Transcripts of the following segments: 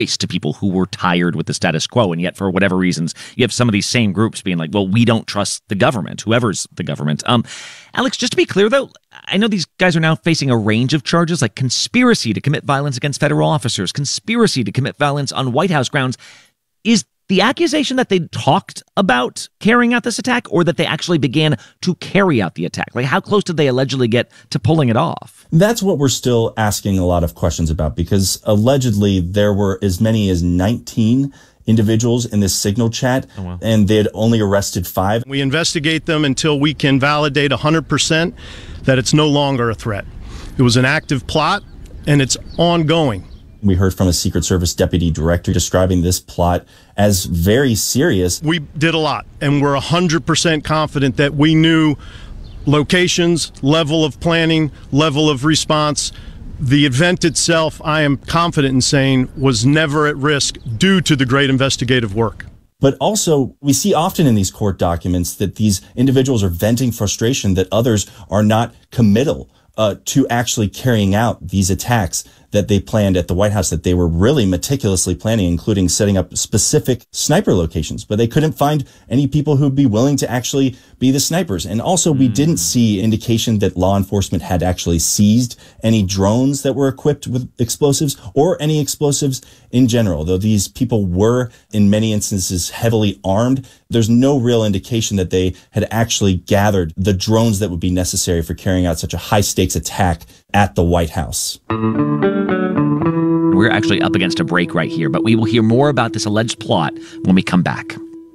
to people who were tired with the status quo. And yet, for whatever reasons, you have some of these same groups being like, well, we don't trust the government, whoever's the government. Alex, just to be clear, though, I know these guys are now facing a range of charges like conspiracy to commit violence against federal officers, conspiracy to commit violence on White House grounds. Is the accusation that they talked about carrying out this attack, or that they actually began to carry out the attack? Like, how close did they allegedly get to pulling it off? That's what we're still asking a lot of questions about, because allegedly there were as many as 19 individuals in this Signal chat, and they had only arrested 5. We investigate them until we can validate 100% that it's no longer a threat. It was an active plot, and it's ongoing. We heard from a Secret Service deputy director describing this plot as very serious. We did a lot, and we're 100% confident that we knew locations, level of planning, level of response. The event itself, I am confident in saying, was never at risk due to the great investigative work. But also, we see often in these court documents that these individuals are venting frustration that others are not committal to actually carrying out these attacks that they planned at the White House, that they were really meticulously planning, including setting up specific sniper locations. But they couldn't find any people who'd be willing to actually be the snipers. And also, we didn't see indication that law enforcement had actually seized any drones that were equipped with explosives or any explosives in general. Though these people were, in many instances, heavily armed, there's no real indication that they had actually gathered the drones that would be necessary for carrying out such a high-stakes attack at the White House. We're actually up against a break right here, but we will hear more about this alleged plot when we come back.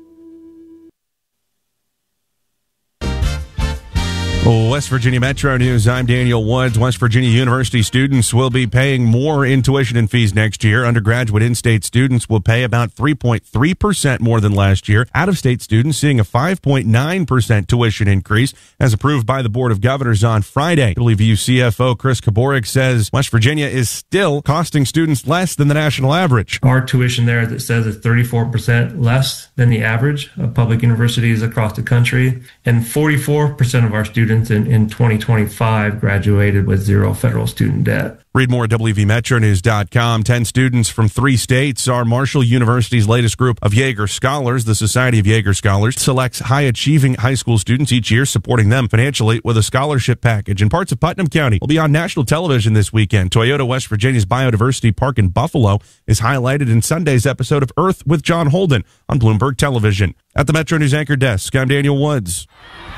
West Virginia Metro News, I'm Daniel Woods. West Virginia University students will be paying more in tuition and fees next year. Undergraduate in-state students will pay about 3.3% more than last year. Out-of-state students seeing a 5.9% tuition increase as approved by the Board of Governors on Friday. WVU CFO Chris Kaborik says West Virginia is still costing students less than the national average. Our tuition there that says it's 34% less than the average of public universities across the country, and 44% of our students in 2025 graduated with zero federal student debt. Read more at WVMetroNews.com. 10 students from 3 states are Marshall University's latest group of Yeager Scholars. The Society of Yeager Scholars selects high-achieving high school students each year, supporting them financially with a scholarship package. And parts of Putnam County will be on national television this weekend. Toyota West Virginia's Biodiversity Park in Buffalo is highlighted in Sunday's episode of Earth with John Holden on Bloomberg Television. At the Metro News Anchor Desk, I'm Daniel Woods.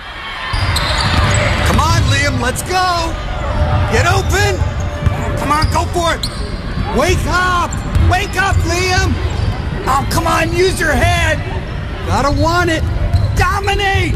Come on, Liam, let's go. Get open. Come on, go for it. Wake up. Wake up, Liam. Oh, come on, use your head. Gotta want it. Dominate.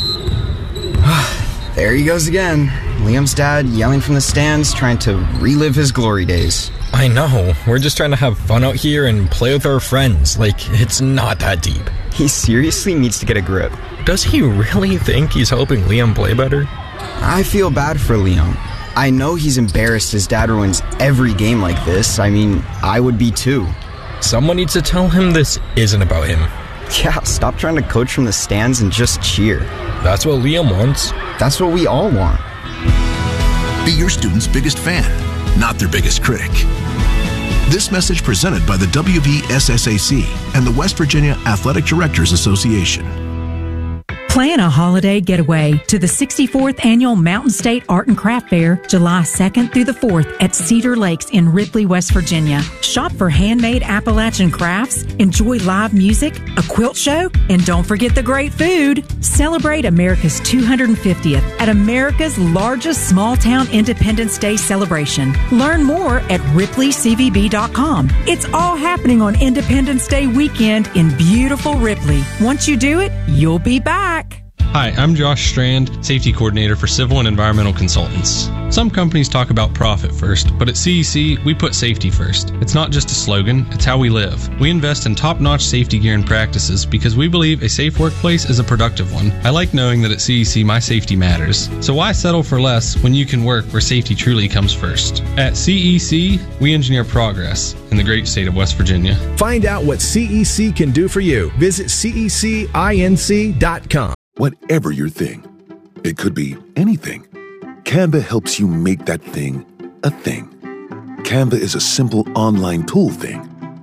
There he goes again. Liam's dad yelling from the stands, trying to relive his glory days. I know. We're just trying to have fun out here and play with our friends. Like, it's not that deep. He seriously needs to get a grip. Does he really think he's helping Liam play better? I feel bad for Liam. I know he's embarrassed his dad ruins every game like this. I mean, I would be too. Someone needs to tell him this isn't about him. Yeah, stop trying to coach from the stands and just cheer. That's what Liam wants. That's what we all want. Be your student's biggest fan, not their biggest critic. This message presented by the WVSSAC and the West Virginia Athletic Directors Association. Plan a holiday getaway to the 64th Annual Mountain State Art and Craft Fair, July 2nd through the 4th at Cedar Lakes in Ripley, West Virginia. Shop for handmade Appalachian crafts, enjoy live music, a quilt show, and don't forget the great food. Celebrate America's 250th at America's largest small-town Independence Day celebration. Learn more at RipleyCVB.com. It's all happening on Independence Day weekend in beautiful Ripley. Once you do it, you'll be back. Hi, I'm Josh Strand, Safety Coordinator for Civil and Environmental Consultants. Some companies talk about profit first, but at CEC, we put safety first. It's not just a slogan, it's how we live. We invest in top-notch safety gear and practices because we believe a safe workplace is a productive one. I like knowing that at CEC, my safety matters. So why settle for less when you can work where safety truly comes first? At CEC, we engineer progress in the great state of West Virginia. Find out what CEC can do for you. Visit CECinc.com. Whatever your thing, it could be anything. Canva helps you make that thing a thing. Canva is a simple online tool thing.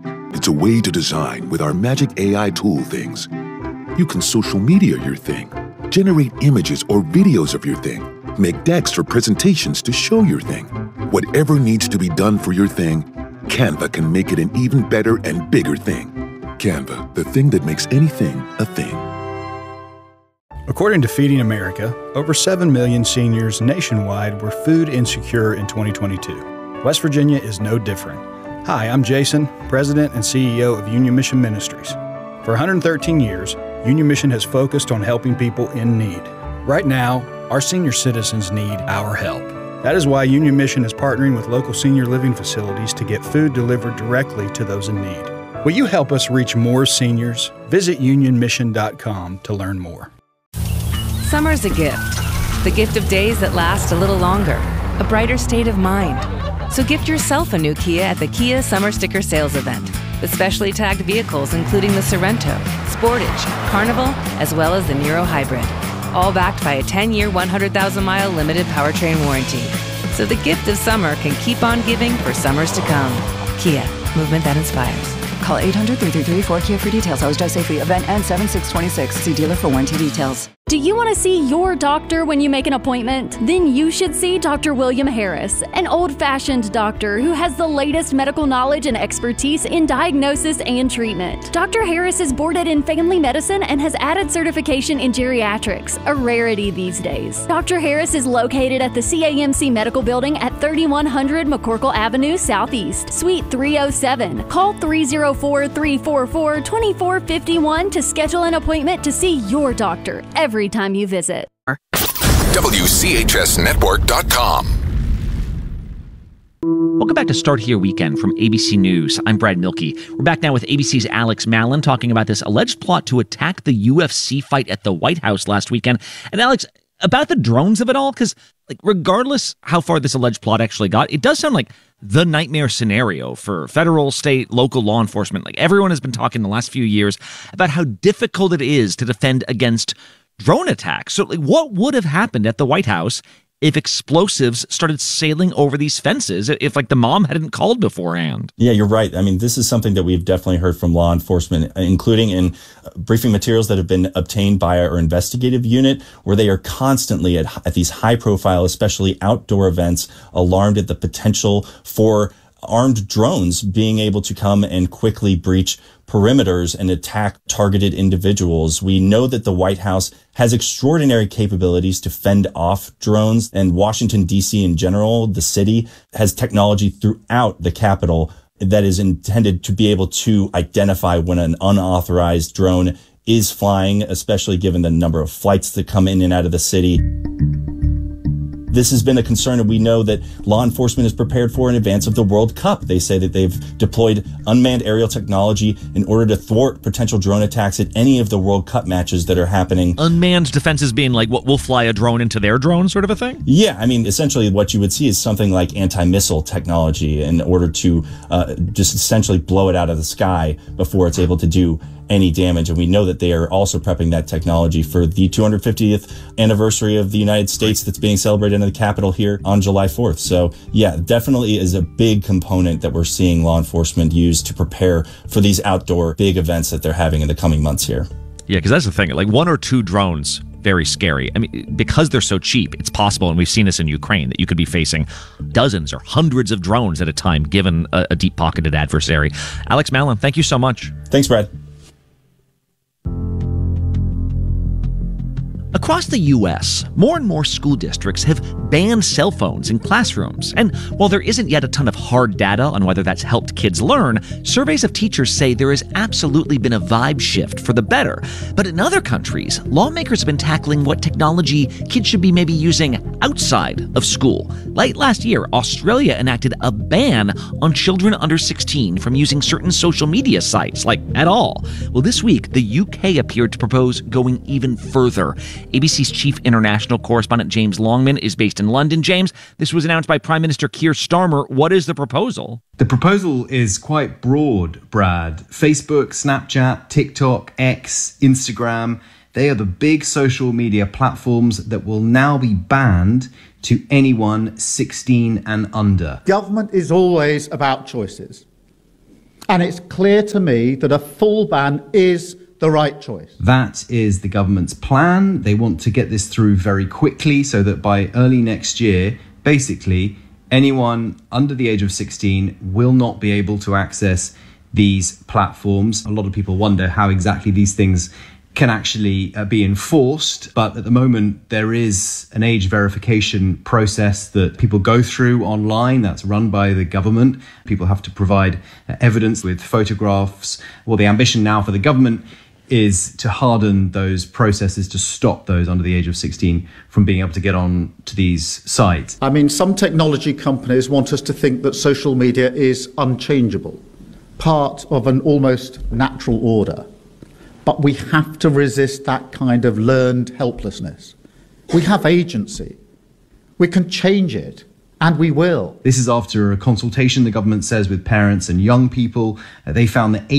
It's a way to design with our magic AI tool things. You can social media your thing, generate images or videos of your thing, make decks or presentations to show your thing. Whatever needs to be done for your thing, Canva can make it an even better and bigger thing. Canva, the thing that makes anything a thing. According to Feeding America, over 7 million seniors nationwide were food insecure in 2022. West Virginia is no different. Hi, I'm Jason, President and CEO of Union Mission Ministries. For 113 years, Union Mission has focused on helping people in need. Right now, our senior citizens need our help. That is why Union Mission is partnering with local senior living facilities to get food delivered directly to those in need. Will you help us reach more seniors? Visit unionmission.com to learn more. Summer's a gift. The gift of days that last a little longer. A brighter state of mind. So gift yourself a new Kia at the Kia Summer Sticker Sales Event. With specially tagged vehicles including the Sorento, Sportage, Carnival, as well as the Niro Hybrid. All backed by a 10-year, 100,000-mile limited powertrain warranty. So the gift of summer can keep on giving for summers to come. Kia, movement that inspires. Call 800-333-4KIA for details. How's Drive Safely? Event ends 7/6/26. See dealer for warranty details. Do you want to see your doctor when you make an appointment? Then you should see Dr. William Harris, an old-fashioned doctor who has the latest medical knowledge and expertise in diagnosis and treatment. Dr. Harris is boarded in family medicine and has added certification in geriatrics, a rarity these days. Dr. Harris is located at the CAMC Medical Building at 3100 McCorkle Avenue Southeast, Suite 307. Call 304-344-2451 to schedule an appointment to see your doctor every time you visit. WCHSNetwork.com. Welcome back to Start Here Weekend from ABC News. I'm Brad Milkey. We're back now with ABC's Alex Mallon talking about this alleged plot to attack the UFC fight at the White House last weekend. And Alex, about the drones of it all, because regardless how far this alleged plot actually got, it does sound like the nightmare scenario for federal, state, local law enforcement. Everyone has been talking the last few years about how difficult it is to defend against drone attacks. So what would have happened at the White House if explosives started sailing over these fences, if the mom hadn't called beforehand? Yeah, you're right. I mean, this is something that we've definitely heard from law enforcement, including in briefing materials that have been obtained by our investigative unit, where they are constantly at these high profile, especially outdoor events, alarmed at the potential for armed drones being able to come and quickly breach perimeters and attack targeted individuals. We know that the White House has extraordinary capabilities to fend off drones, and Washington, D.C. in general, the city, has technology throughout the Capitol that is intended to be able to identify when an unauthorized drone is flying, especially given the number of flights that come in and out of the city. This has been a concern, and we know that law enforcement is prepared for in advance of the World Cup. They say that they've deployed unmanned aerial technology in order to thwart potential drone attacks at any of the World Cup matches that are happening. Unmanned defenses being we'll fly a drone into their drone sort of a thing? Yeah, I mean, essentially what you would see is something like anti-missile technology in order to just essentially blow it out of the sky before it's able to do any damage. And we know that they are also prepping that technology for the 250th anniversary of the United States that's being celebrated in the Capitol here on July 4th. So yeah, definitely is a big component that we're seeing law enforcement use to prepare for these outdoor big events that they're having in the coming months here. Yeah, because that's the thing. One or two drones, very scary. I mean, because they're so cheap, it's possible, and we've seen this in Ukraine, that you could be facing dozens or hundreds of drones at a time, given a deep-pocketed adversary. Alex Mallon, thank you so much. Thanks, Brad. Across the U.S., more and more school districts have banned cell phones in classrooms. And while there isn't yet a ton of hard data on whether that's helped kids learn, surveys of teachers say there has absolutely been a vibe shift for the better. But in other countries, lawmakers have been tackling what technology kids should be maybe using outside of school. Late last year, Australia enacted a ban on children under 16 from using certain social media sites, at all. Well, this week, the UK appeared to propose going even further. ABC's chief international correspondent James Longman is based in London. James, this was announced by Prime Minister Keir Starmer. What is the proposal? The proposal is quite broad, Brad. Facebook, Snapchat, TikTok, X, Instagram, they are the big social media platforms that will now be banned to anyone 16 and under. Government is always about choices. And it's clear to me that a full ban is the right choice. That is the government's plan. They want to get this through very quickly so that by early next year, basically, anyone under the age of 16 will not be able to access these platforms. A lot of people wonder how exactly these things can actually be enforced. But at the moment, there is an age verification process that people go through online that's run by the government. People have to provide evidence with photographs. Well, the ambition now for the government is to harden those processes to stop those under the age of 16 from being able to get on to these sites. I mean, some technology companies want us to think that social media is unchangeable, part of an almost natural order. But we have to resist that kind of learned helplessness. We have agency. We can change it, and we will. This is after a consultation the government says with parents and young people. They found that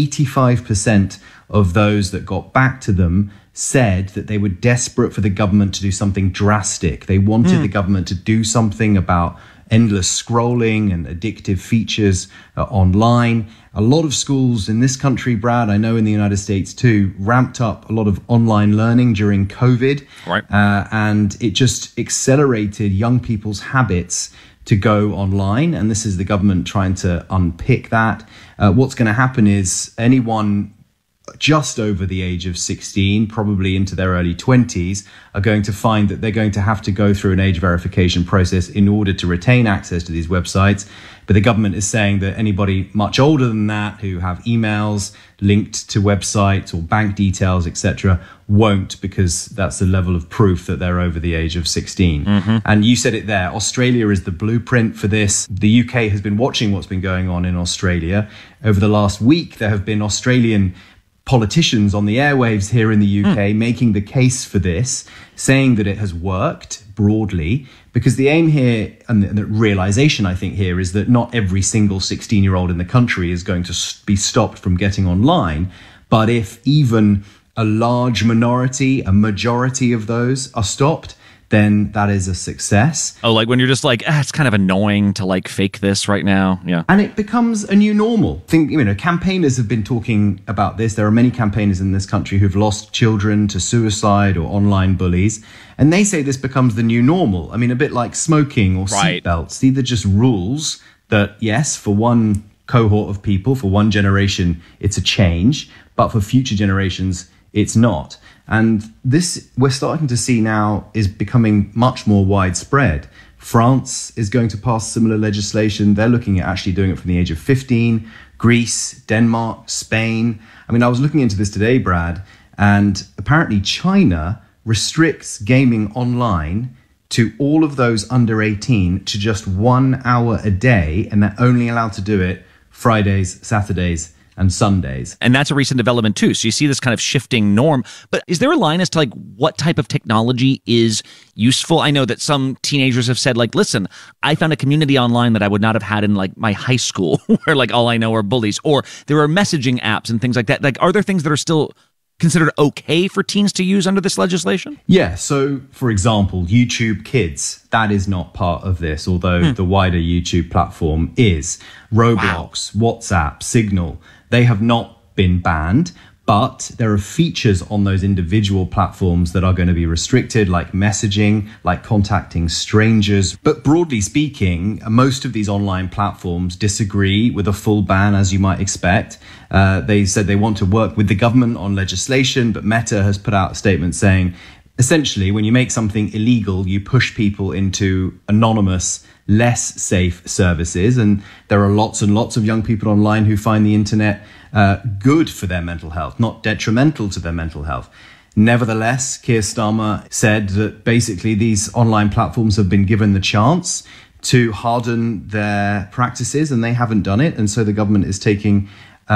85% of those that got back to them said that they were desperate for the government to do something drastic. They wanted the government to do something about endless scrolling and addictive features online. A lot of schools in this country, Brad, I know in the United States too, ramped up a lot of online learning during COVID. Right. And it just accelerated young people's habits to go online. And this is the government trying to unpick that. What's going to happen is anyone just over the age of 16, probably into their early 20s, are going to find that they're going to have to go through an age verification process in order to retain access to these websites. But the government is saying that anybody much older than that who have emails linked to websites or bank details, etc., won't, because that's the level of proof that they're over the age of 16. And you said it there, Australia is the blueprint for this. The UK has been watching what's been going on in Australia. Over the last week, there have been Australian politicians on the airwaves here in the UK making the case for this, saying that it has worked broadly, because the aim here and the realization, I think, here is that not every single 16-year-old in the country is going to be stopped from getting online. But if even a large minority, a majority of those are stopped, then that is a success. Oh, like when you're just like, it's kind of annoying to like fake this right now. Yeah. And it becomes a new normal. Campaigners have been talking about this. There are many campaigners in this country who've lost children to suicide or online bullies. And they say this becomes the new normal. I mean, a bit like smoking or seatbelts. These are just rules that, yes, for one cohort of people, for one generation, it's a change. But for future generations, it's not. And this, we're starting to see now, is becoming much more widespread. France is going to pass similar legislation. They're looking at actually doing it from the age of 15. Greece, Denmark, Spain. I mean, I was looking into this today, Brad, and apparently China restricts gaming online to all of those under 18 to just 1 hour a day, and they're only allowed to do it Fridays, Saturdays, and Sundays. And that's a recent development too. So you see this kind of shifting norm. But is there a line as to like what type of technology is useful? I know that some teenagers have said like, listen, I found a community online that I would not have had in like my high school where like all I know are bullies, or there are messaging apps and things like that. Like, are there things that are still considered okay for teens to use under this legislation? Yeah. So, for example, YouTube Kids, that is not part of this, although the wider YouTube platform is. Roblox, WhatsApp, Signal, they have not been banned, but there are features on those individual platforms that are going to be restricted, like messaging, like contacting strangers. But broadly speaking, most of these online platforms disagree with a full ban, as you might expect. They said they want to work with the government on legislation, but Meta has put out a statement saying, essentially, when you make something illegal, you push people into anonymous, less safe services. And there are lots and lots of young people online who find the internet good for their mental health, not detrimental to their mental health. Nevertheless, Keir Starmer said that basically these online platforms have been given the chance to harden their practices, and they haven't done it. And so the government is taking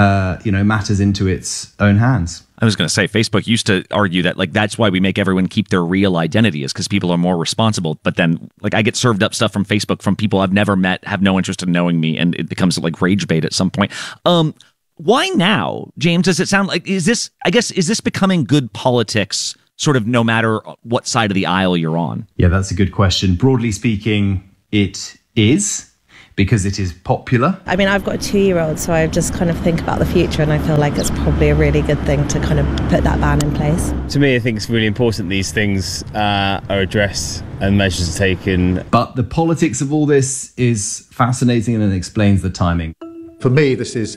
matters into its own hands. I was going to say, Facebook used to argue that like that's why we make everyone keep their real identity, is because people are more responsible. But then like I get served up stuff from Facebook from people I've never met, have no interest in knowing me, and it becomes like rage bait at some point. Why now, James? Does it sound like, is this becoming good politics, sort of no matter what side of the aisle you're on? Yeah, that's a good question. Broadly speaking, it is, because it is popular. I mean, I've got a 2-year-old, so I just kind of think about the future, and I feel like it's probably a really good thing to kind of put that ban in place. To me, I think it's really important these things are addressed and measures are taken. But the politics of all this is fascinating and it explains the timing. For me, this is